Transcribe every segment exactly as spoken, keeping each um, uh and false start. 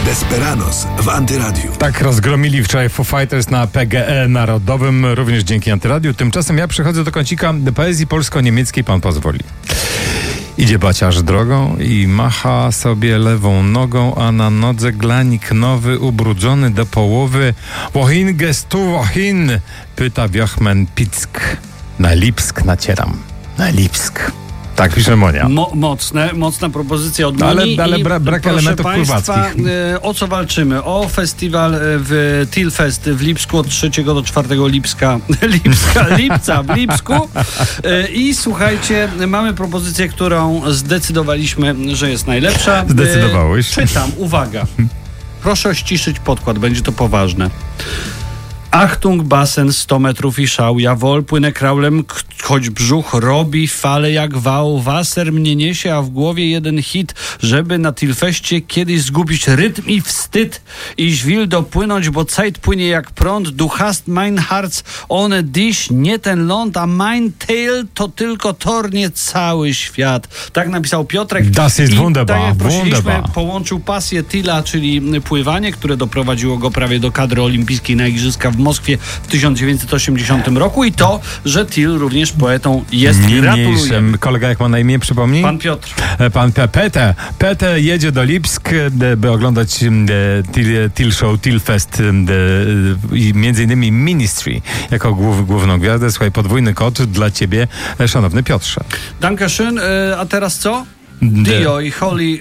Desperados w Antyradiu. Tak rozgromili wczoraj Foo Fighters na P G E Narodowym, również dzięki Antyradiu. Tymczasem ja przychodzę do kącika poezji polsko-niemieckiej, pan pozwoli. Idzie baciarz drogą i macha sobie lewą nogą, a na nodze glanik nowy, ubrudzony do połowy. Wohin gehst du, wohin? Pyta Wiochmen Pick. Na Lipsk nacieram. Na Lipsk. Tak pisze Monia. Mo- mocne, mocna propozycja od Ale, Monii. ale I, bra- brak proszę elementów państwa, pływackich. e, o co walczymy? O festiwal w Tilfest w Lipsku od trzeciego do czwartego lipska. Lipska, lipca w Lipsku. E, I słuchajcie, mamy propozycję, którą zdecydowaliśmy, że jest najlepsza. E, Zdecydowałeś. Czytam, uwaga. Proszę ściszyć podkład, będzie to poważne. Achtung, basen, sto metrów i szał, ja wol płynę kraulem, k- choć brzuch robi fale jak wał, waser mnie niesie, a w głowie jeden hit, żeby na Tilfeście kiedyś zgubić rytm i wstyd i żwil dopłynąć, bo Zeit płynie jak prąd, du hast mein Herz ohne dich, nie ten ląd, a mein Teil to tylko tor, nie cały świat. Tak napisał Piotrek. Das ist I wunderbar, tak jak prosiliśmy, wunderbar. połączył pasję Tilla, czyli pływanie, które doprowadziło go prawie do kadry olimpijskiej na Igrzyska w Moskwie w tysiąc dziewięćset osiemdziesiątym roku i to, że Till również poetą jest. Gratuluję. Niniejszym. Kolega jak ma na imię, przypomnij? Pan Piotr. Pan P- Pete. Pete jedzie do Lipsk, e, by oglądać e, Till, Till Show, Till Fest e, i między innymi Ministry jako głów, główną gwiazdę. Słuchaj, podwójny kod dla ciebie, e, szanowny Piotrze. Dankeschön. E, a teraz co? Dio i Holy e,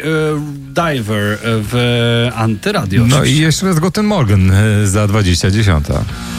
Diver w Antyradio. No oczywiście. i jeszcze raz Guten Morgen e, za dwadzieścia dziesiąta.